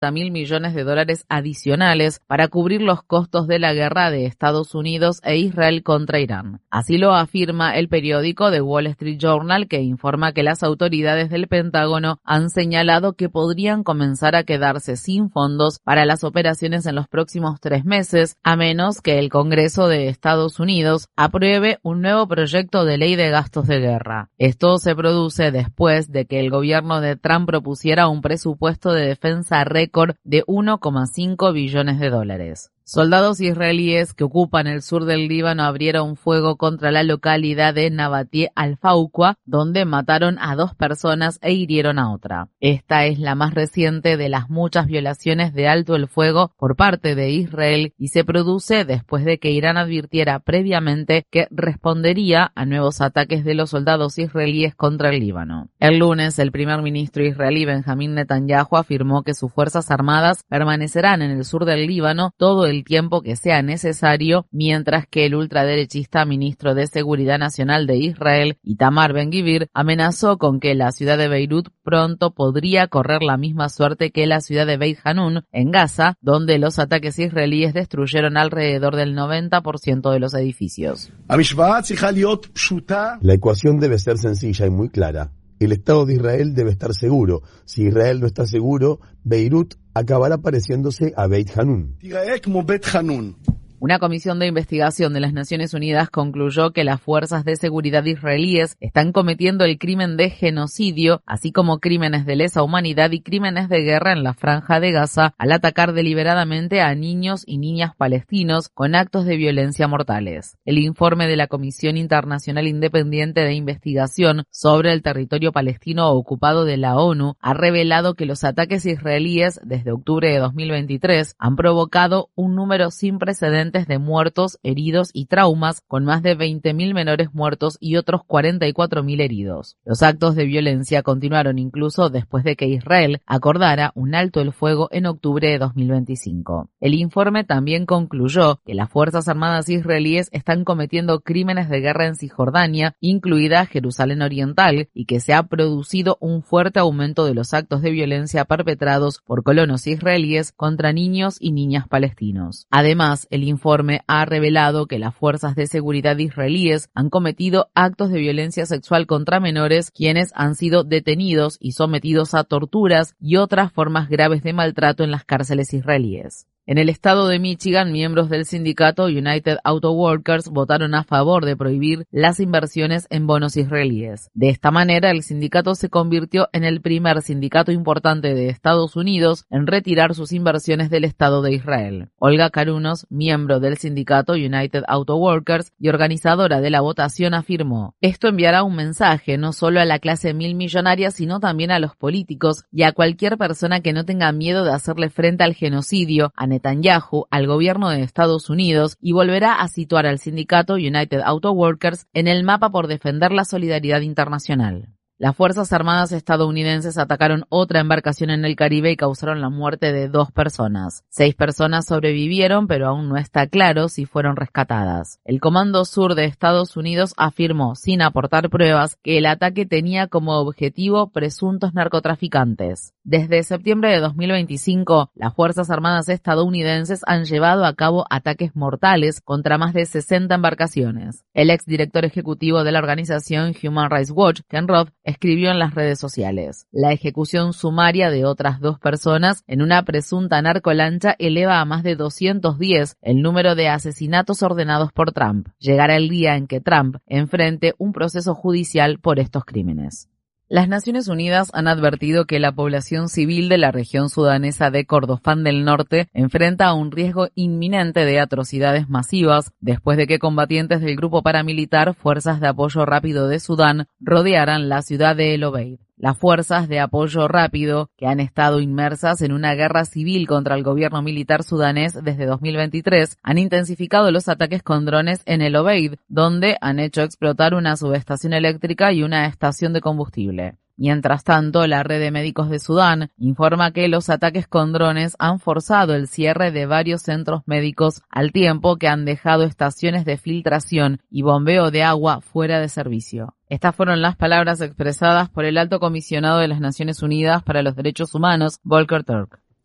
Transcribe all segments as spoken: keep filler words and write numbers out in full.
mil millones de dólares adicionales para cubrir los costos de la guerra de Estados Unidos e Israel contra Irán. Así lo afirma el periódico The Wall Street Journal, que informa que las autoridades del Pentágono han señalado que podrían comenzar a quedarse sin fondos para las operaciones en los próximos tres meses, a menos que el Congreso de Estados Unidos apruebe un nuevo proyecto de ley de gastos de guerra. Esto se produce después de que el gobierno de Trump propusiera un presupuesto de defensa récord de uno coma cinco billones de dólares. Soldados israelíes que ocupan el sur del Líbano abrieron fuego contra la localidad de Nabatieh al-Fauqa, donde mataron a dos personas e hirieron a otra. Esta es la más reciente de las muchas violaciones de alto el fuego por parte de Israel y se produce después de que Irán advirtiera previamente que respondería a nuevos ataques de los soldados israelíes contra el Líbano. El lunes, el primer ministro israelí Benjamín Netanyahu afirmó que sus fuerzas armadas permanecerán en el sur del Líbano todo el tiempo que sea necesario, mientras que el ultraderechista ministro de Seguridad Nacional de Israel, Itamar Ben-Gvir, amenazó con que la ciudad de Beirut pronto podría correr la misma suerte que la ciudad de Beit Hanun, en Gaza, donde los ataques israelíes destruyeron alrededor del noventa por ciento de los edificios. La ecuación debe ser sencilla y muy clara. El Estado de Israel debe estar seguro. Si Israel no está seguro, Beirut acabará pareciéndose a Beit Hanun. Una comisión de investigación de las Naciones Unidas concluyó que las fuerzas de seguridad israelíes están cometiendo el crimen de genocidio, así como crímenes de lesa humanidad y crímenes de guerra en la Franja de Gaza al atacar deliberadamente a niños y niñas palestinos con actos de violencia mortales. El informe de la Comisión Internacional Independiente de Investigación sobre el territorio palestino ocupado de la ONU ha revelado que los ataques israelíes desde octubre de dos mil veintitrés han provocado un número sin precedentes de muertos, heridos y traumas, con más de veinte mil menores muertos y otros cuarenta y cuatro mil heridos. Los actos de violencia continuaron incluso después de que Israel acordara un alto el fuego en octubre de dos mil veinticinco. El informe también concluyó que las Fuerzas Armadas israelíes están cometiendo crímenes de guerra en Cisjordania, incluida Jerusalén Oriental, y que se ha producido un fuerte aumento de los actos de violencia perpetrados por colonos israelíes contra niños y niñas palestinos. Además, el informe informe ha revelado que las fuerzas de seguridad israelíes han cometido actos de violencia sexual contra menores, quienes han sido detenidos y sometidos a torturas y otras formas graves de maltrato en las cárceles israelíes. En el estado de Michigan, miembros del sindicato United Auto Workers votaron a favor de prohibir las inversiones en bonos israelíes. De esta manera, el sindicato se convirtió en el primer sindicato importante de Estados Unidos en retirar sus inversiones del Estado de Israel. Olga Karunos, miembro del sindicato United Auto Workers y organizadora de la votación, afirmó: «Esto enviará un mensaje no solo a la clase mil millonaria, sino también a los políticos y a cualquier persona que no tenga miedo de hacerle frente al genocidio, a Netanyahu, al gobierno de Estados Unidos, y volverá a situar al sindicato United Auto Workers en el mapa por defender la solidaridad internacional». Las Fuerzas Armadas estadounidenses atacaron otra embarcación en el Caribe y causaron la muerte de dos personas. Seis personas sobrevivieron, pero aún no está claro si fueron rescatadas. El Comando Sur de Estados Unidos afirmó, sin aportar pruebas, que el ataque tenía como objetivo presuntos narcotraficantes. Desde septiembre de dos mil veinticinco, las Fuerzas Armadas estadounidenses han llevado a cabo ataques mortales contra más de sesenta embarcaciones. El exdirector ejecutivo de la organización Human Rights Watch, Ken Roth, escribió en las redes sociales: «La ejecución sumaria de otras dos personas en una presunta narcolancha eleva a más de doscientos diez el número de asesinatos ordenados por Trump. Llegará el día en que Trump enfrente un proceso judicial por estos crímenes». Las Naciones Unidas han advertido que la población civil de la región sudanesa de Kordofán del Norte enfrenta un riesgo inminente de atrocidades masivas después de que combatientes del grupo paramilitar Fuerzas de Apoyo Rápido de Sudán rodearan la ciudad de El Obeid. Las fuerzas de apoyo rápido, que han estado inmersas en una guerra civil contra el gobierno militar sudanés desde dos mil veintitrés, han intensificado los ataques con drones en El Obeid, donde han hecho explotar una subestación eléctrica y una estación de combustible. Mientras tanto, la Red de Médicos de Sudán informa que los ataques con drones han forzado el cierre de varios centros médicos, al tiempo que han dejado estaciones de filtración y bombeo de agua fuera de servicio. Estas fueron las palabras expresadas por el Alto Comisionado de las Naciones Unidas para los Derechos Humanos, Volker Turk.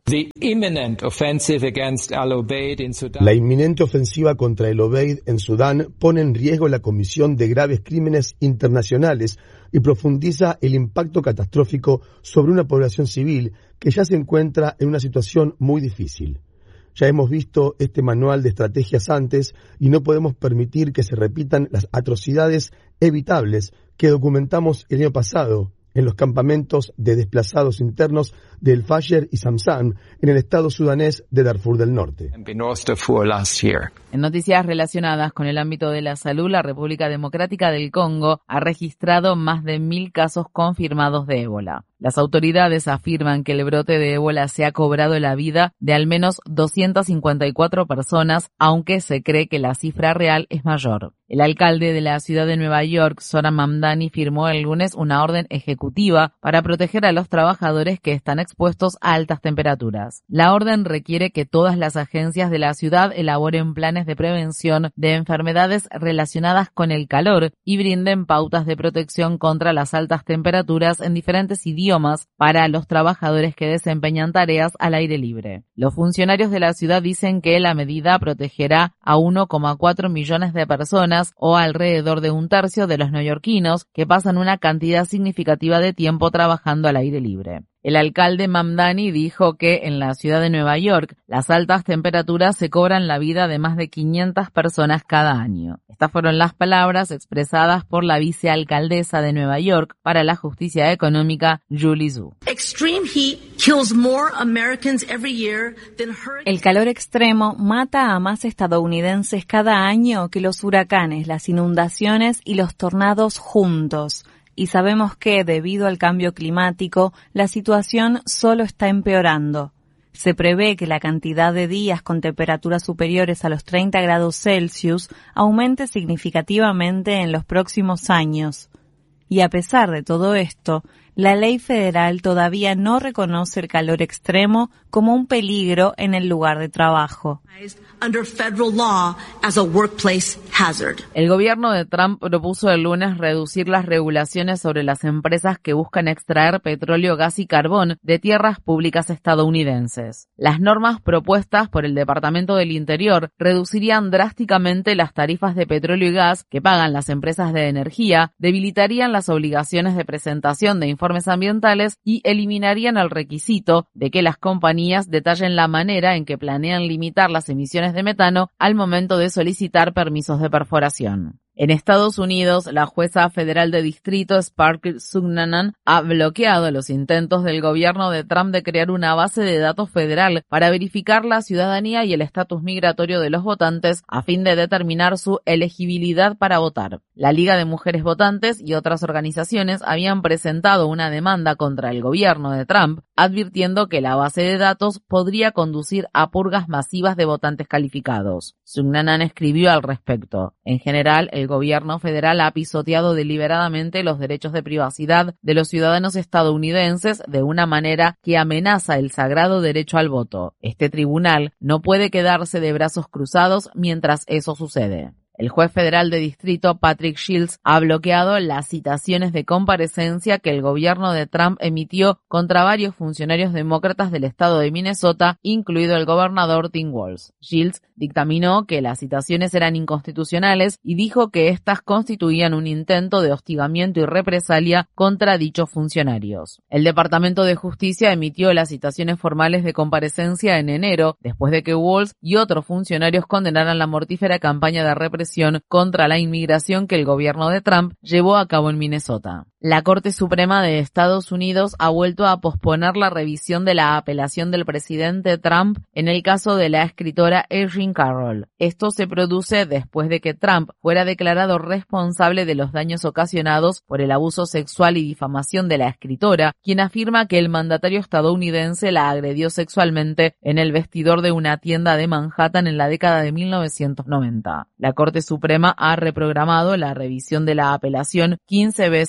La inminente ofensiva contra el Obeid en Sudán pone en riesgo la comisión de graves crímenes internacionales y profundiza el impacto catastrófico sobre una población civil que ya se encuentra en una situación muy difícil. Ya hemos visto este manual de estrategias antes y no podemos permitir que se repitan las atrocidades evitables que documentamos el año pasado en los campamentos de desplazados internos de El Fasher y Zamzam, en el estado sudanés de Darfur del Norte. En noticias relacionadas con el ámbito de la salud, la República Democrática del Congo ha registrado más de mil casos confirmados de ébola. Las autoridades afirman que el brote de ébola se ha cobrado la vida de al menos doscientas cincuenta y cuatro personas, aunque se cree que la cifra real es mayor. El alcalde de la ciudad de Nueva York, Zohran Mamdani, firmó el lunes una orden ejecutiva para proteger a los trabajadores que están expuestos a altas temperaturas. La orden requiere que todas las agencias de la ciudad elaboren planes de prevención de enfermedades relacionadas con el calor y brinden pautas de protección contra las altas temperaturas en diferentes idiomas para los trabajadores que desempeñan tareas al aire libre. Los funcionarios de la ciudad dicen que la medida protegerá a uno coma cuatro millones de personas, o alrededor de un tercio de los neoyorquinos que pasan una cantidad significativa de tiempo trabajando al aire libre. El alcalde Mamdani dijo que en la ciudad de Nueva York las altas temperaturas se cobran la vida de más de quinientas personas cada año. Estas fueron las palabras expresadas por la vicealcaldesa de Nueva York para la justicia económica, Julie Zhu. El calor extremo mata a más estadounidenses cada año que los huracanes, las inundaciones y los tornados juntos. Y sabemos que, debido al cambio climático, la situación solo está empeorando. Se prevé que la cantidad de días con temperaturas superiores a los treinta grados Celsius aumente significativamente en los próximos años. Y a pesar de todo esto, la ley federal todavía no reconoce el calor extremo como un peligro en el lugar de trabajo. El gobierno de Trump propuso el lunes reducir las regulaciones sobre las empresas que buscan extraer petróleo, gas y carbón de tierras públicas estadounidenses. Las normas propuestas por el Departamento del Interior reducirían drásticamente las tarifas de petróleo y gas que pagan las empresas de energía, debilitarían las obligaciones de presentación de informes ambientales y eliminarían el requisito de que las compañías detallen la manera en que planean limitar las emisiones de metano al momento de solicitar permisos de perforación. En Estados Unidos, la jueza federal de distrito Sparkle Sugnanan ha bloqueado los intentos del gobierno de Trump de crear una base de datos federal para verificar la ciudadanía y el estatus migratorio de los votantes a fin de determinar su elegibilidad para votar. La Liga de Mujeres Votantes y otras organizaciones habían presentado una demanda contra el gobierno de Trump, advirtiendo que la base de datos podría conducir a purgas masivas de votantes calificados. Sugnanan escribió al respecto. En general, el gobierno federal ha pisoteado deliberadamente los derechos de privacidad de los ciudadanos estadounidenses de una manera que amenaza el sagrado derecho al voto. Este tribunal no puede quedarse de brazos cruzados mientras eso sucede. El juez federal de distrito Patrick Shields ha bloqueado las citaciones de comparecencia que el gobierno de Trump emitió contra varios funcionarios demócratas del estado de Minnesota, incluido el gobernador Tim Walz. Shields dictaminó que las citaciones eran inconstitucionales y dijo que éstas constituían un intento de hostigamiento y represalia contra dichos funcionarios. El Departamento de Justicia emitió las citaciones formales de comparecencia en enero, después de que Walz y otros funcionarios condenaran la mortífera campaña de represión contra la inmigración que el gobierno de Trump llevó a cabo en Minnesota. La Corte Suprema de Estados Unidos ha vuelto a posponer la revisión de la apelación del presidente Trump en el caso de la escritora Erin Carroll. Esto se produce después de que Trump fuera declarado responsable de los daños ocasionados por el abuso sexual y difamación de la escritora, quien afirma que el mandatario estadounidense la agredió sexualmente en el vestidor de una tienda de Manhattan en la década de mil novecientos noventa. La Corte Suprema ha reprogramado la revisión de la apelación quince veces desde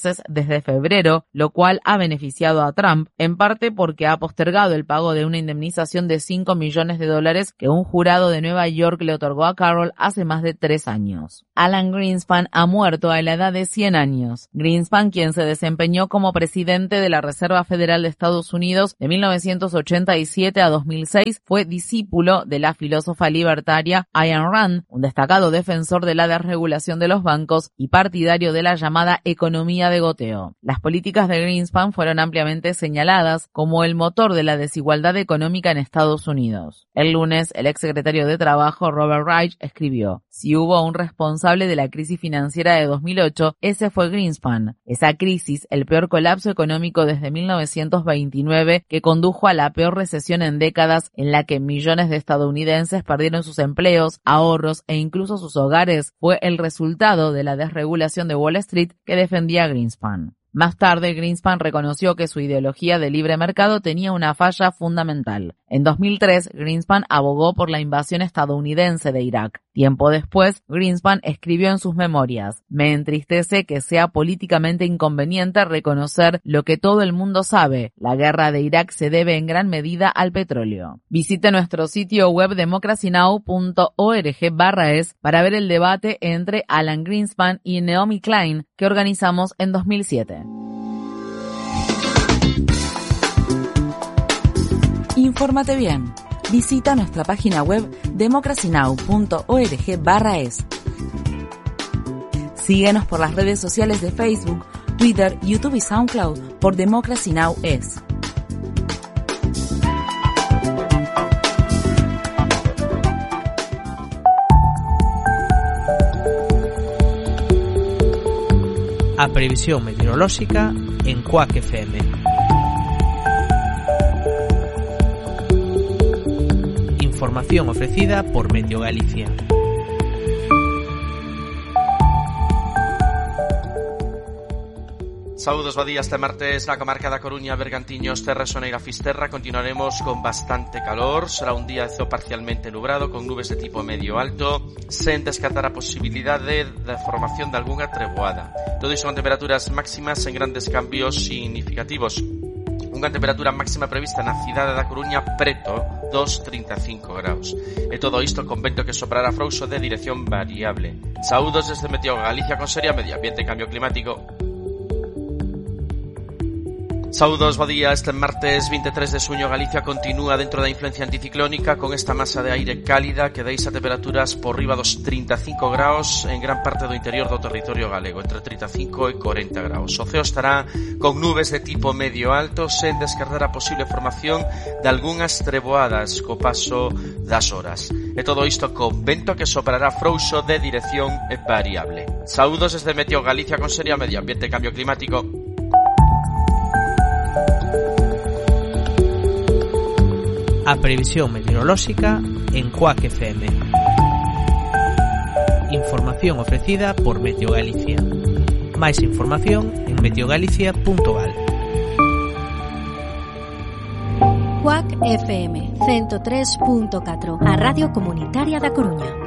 desde febrero, lo cual ha beneficiado a Trump, en parte porque ha postergado el pago de una indemnización de cinco millones de dólares que un jurado de Nueva York le otorgó a Carroll hace más de tres años. Alan Greenspan ha muerto a la edad de cien años. Greenspan, quien se desempeñó como presidente de la Reserva Federal de Estados Unidos de mil novecientos ochenta y siete a dos mil seis, fue discípulo de la filósofa libertaria Ayn Rand, un destacado defensor de la desregulación de los bancos y partidario de la llamada economía de goteo. Las políticas de Greenspan fueron ampliamente señaladas como el motor de la desigualdad económica en Estados Unidos. El lunes, el exsecretario de Trabajo Robert Reich escribió: "Si hubo un responsable de la crisis financiera de dos mil ocho, ese fue Greenspan. Esa crisis, el peor colapso económico desde mil novecientos veintinueve, que condujo a la peor recesión en décadas, en la que millones de estadounidenses perdieron sus empleos, ahorros e incluso sus hogares, fue el resultado de la desregulación de Wall Street que defendía Greenspan". Más tarde, Greenspan reconoció que su ideología de libre mercado tenía una falla fundamental. En dos mil tres, Greenspan abogó por la invasión estadounidense de Irak. Tiempo después, Greenspan escribió en sus memorias: "Me entristece que sea políticamente inconveniente reconocer lo que todo el mundo sabe. La guerra de Irak se debe en gran medida al petróleo". Visite nuestro sitio web democracy now punto org barra es para ver el debate entre Alan Greenspan y Naomi Klein que organizamos en dos mil siete. Infórmate bien. Visita nuestra página web democracy now punto org barra es. Síguenos por las redes sociales de Facebook, Twitter, YouTube y SoundCloud por Democracy Now! Es. A previsión meteorolóxica en Quack F M. Información ofrecida por Meteo Galicia. Saúdos, bo día. Este martes na comarca da Coruña, Bergantiños, Terra, Soneira, Fisterra continuaremos con bastante calor. Será un día de ceo parcialmente nublado con nubes de tipo medio alto, sen descartar a posibilidade da formación de algunha treboada. Todo iso con temperaturas máximas en grandes cambios significativos. Unha temperatura máxima prevista na cidade da Coruña preto dos trinta e cinco graus. E todo isto con vento que soprará frouxo de dirección variable. Saúdos desde Meteo Galicia con Seria Medio Ambiente e Cambio Climático. Saúdos, bo día. Este martes vinte e tres de xuño Galicia continúa dentro da influencia anticiclónica con esta masa de aire cálida que deixa temperaturas por riba dos trinta e cinco graus en gran parte do interior do territorio galego, entre trinta e cinco e corenta graus. O ceo estará con nubes de tipo medio alto sen descartar a posible formación de algunhas treboadas co paso das horas. E todo isto con vento que soprará frouxo de dirección variable. Saúdos desde Meteo Galicia con Seria Medio Ambiente e Cambio Climático. A previsión meteorolóxica en Quack F M. Información ofrecida por Meteo Galicia. Máis información en meteogalicia punto gal. Quack F M ciento tres punto catro, a Radio Comunitaria da Coruña.